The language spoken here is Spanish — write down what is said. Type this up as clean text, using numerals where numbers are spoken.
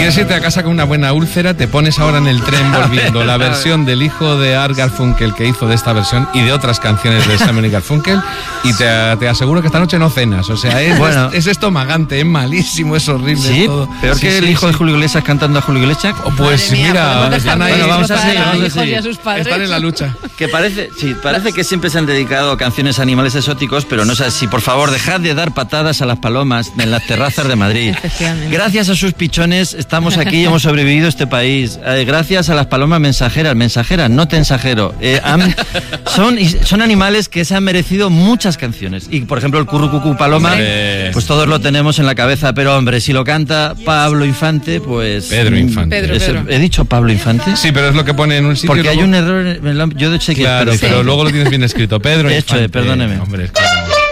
quieres irte a casa con una buena úlcera, te pones ahora en el tren volviendo la versión del hijo de Art Garfunkel que hizo de esta versión y de otras canciones de Simon y Garfunkel, y te aseguro que esta noche no cenas. O sea, es estomagante, es malísimo, es horrible. Sí, todo. peor que el hijo de Julio Iglesias cantando a Julio Iglesias. Pues mira, están ahí. Bueno, vamos a seguir. Están en la lucha. Que parece que siempre se han dedicado canciones a animales exóticos, pero no es así. Por favor, dejad de dar patadas a las palomas en las terrazas de Madrid. Gracias a sus pichones estamos aquí y hemos sobrevivido a este país. Gracias a las palomas mensajeras, no te ensajero. Son animales que se han merecido muchas canciones. Y por ejemplo el currucucú paloma, pues todos lo tenemos en la cabeza, pero hombre, si lo canta Pablo Infante, pues... Pedro Infante. Pedro. ¿He dicho Pablo Infante? Sí, pero es lo que pone en un sitio. Porque luego... hay un error, yo sé que... Claro, pero luego lo tienes bien escrito, Pedro Infante. Perdóneme. Hombre,